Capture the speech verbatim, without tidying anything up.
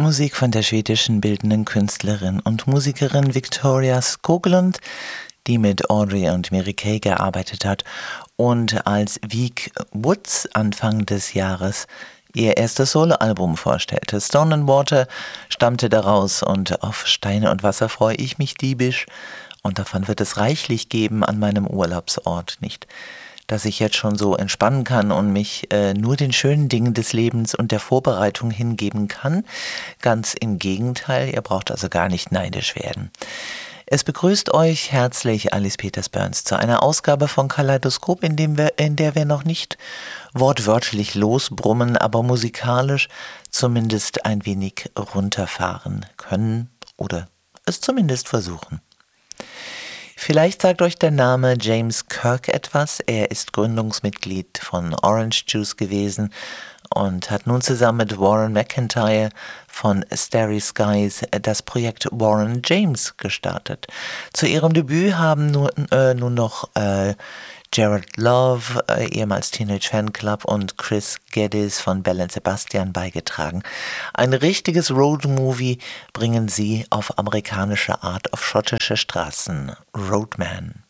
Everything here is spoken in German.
Musik von der schwedischen bildenden Künstlerin und Musikerin Victoria Skoglund, die mit Audrey und Mary Kay gearbeitet hat und als Week Woods Anfang des Jahres ihr erstes Soloalbum vorstellte. Stone and Water stammte daraus und auf Steine und Wasser freue ich mich diebisch und davon wird es reichlich geben an meinem Urlaubsort. Nicht, dass ich jetzt schon so entspannen kann und mich äh, nur den schönen Dingen des Lebens und der Vorbereitung hingeben kann. Ganz im Gegenteil, ihr braucht also gar nicht neidisch werden. Es begrüßt euch herzlich Alice Peters-Burns zu einer Ausgabe von Kaleidoskop, in, dem wir, in der wir noch nicht wortwörtlich losbrummen, aber musikalisch zumindest ein wenig runterfahren können oder es zumindest versuchen. Vielleicht sagt euch der Name James Kirk etwas. Er ist Gründungsmitglied von Orange Juice gewesen und hat nun zusammen mit Warren McIntyre von Starry Skies das Projekt Warren James gestartet. Zu ihrem Debüt haben nun, äh, nun noch äh, Jared Love, äh, ehemals Teenage Fanclub, und Chris Geddes von Belle und Sebastian beigetragen. Ein richtiges Roadmovie bringen sie auf amerikanische Art auf schottische Straßen. Roadman.